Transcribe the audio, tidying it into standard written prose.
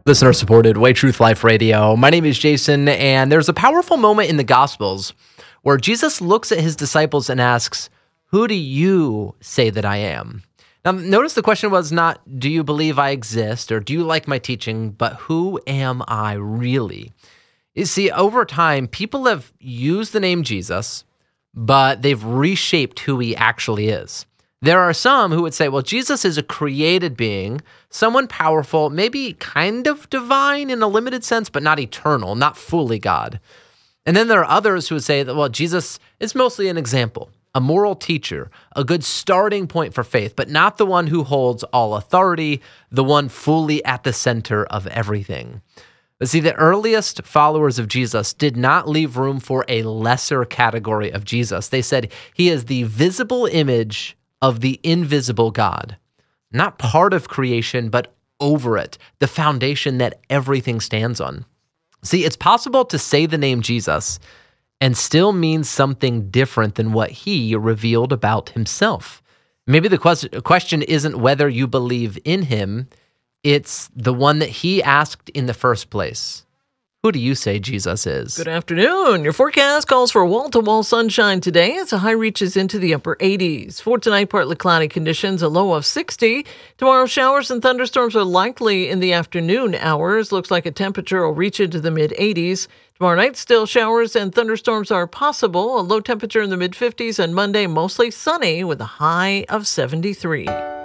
Listener-supported Way Truth Life Radio. My name is Jason, and there's a powerful moment in the Gospels where Jesus looks at his disciples and asks, "Who do you say that I am?" Now, notice the question was not, "Do you believe I exist?" or "Do you like my teaching?" but "Who am I really?" You see, over time, people have used the name Jesus, but they've reshaped who he actually is. There are some who would say, well, Jesus is a created being, someone powerful, maybe kind of divine in a limited sense, but not eternal, not fully God. And then there are others who would say that, well, Jesus is mostly an example, a moral teacher, a good starting point for faith, but not the one who holds all authority, the one fully at the center of everything. But see, the earliest followers of Jesus did not leave room for a lesser category of Jesus. They said he is the visible image of the invisible God, not part of creation, but over it, the foundation that everything stands on. See, it's possible to say the name Jesus and still mean something different than what he revealed about himself. Maybe the question isn't whether you believe in him, it's the one that he asked in the first place. Who do you say Jesus is? Good afternoon. Your forecast calls for wall-to-wall sunshine today as the high reaches into the upper 80s. For tonight, partly cloudy conditions, a low of 60. Tomorrow, showers and thunderstorms are likely in the afternoon hours. Looks like a temperature will reach into the mid-80s. Tomorrow night, still showers and thunderstorms are possible. A low temperature in the mid-50s, and Monday, mostly sunny with a high of 73.